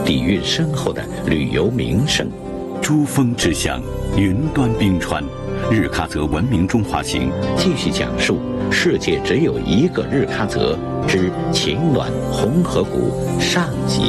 底蕴深厚的旅游名胜。 珠峰之乡，云端冰川，日喀则文明中华行继续讲述世界只有一个日喀则之情暖红河谷上集。